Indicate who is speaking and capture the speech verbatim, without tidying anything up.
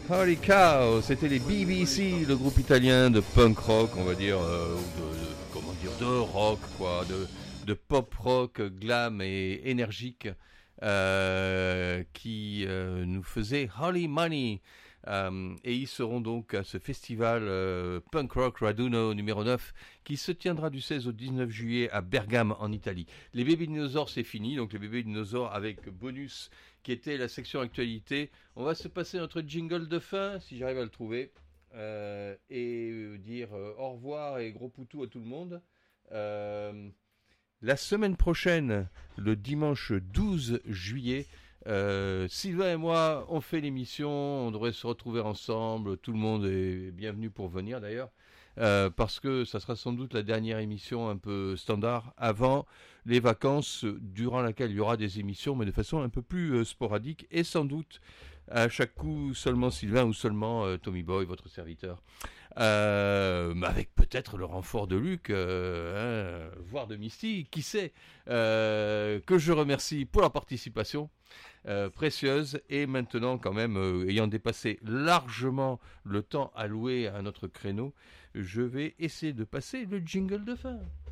Speaker 1: Holy cow, c'était les B B C, le groupe italien de punk rock, on va dire, euh, ou de, de- comment dire, de rock, quoi, de, de pop rock glam et énergique, euh, qui euh, nous faisait Holy Money. Euh, et ils seront donc à ce festival euh, Punk Rock Raduno numéro neuf qui se tiendra du seize au dix-neuf juillet à Bergame en Italie. Les bébés dinosaures c'est fini, donc les bébés dinosaures avec bonus qui était la section actualité. On va se passer notre jingle de fin si j'arrive à le trouver euh, et dire euh, au revoir et gros poutou à tout le monde. Euh, la semaine prochaine, le dimanche douze juillet, euh, Sylvain et moi, on fait l'émission, on devrait se retrouver ensemble, tout le monde est bienvenu pour venir d'ailleurs, euh, parce que ça sera sans doute la dernière émission un peu standard avant les vacances, durant laquelle il y aura des émissions, mais de façon un peu plus euh, sporadique, et sans doute à chaque coup seulement Sylvain ou seulement euh, Tommy Boy, votre serviteur. Euh, mais avec peut-être le renfort de Luc, euh, hein, voire de Misty, qui sait, euh, que je remercie pour la participation euh, précieuse, et maintenant quand même, euh, ayant dépassé largement le temps alloué à notre créneau, je vais essayer de passer le jingle de fin.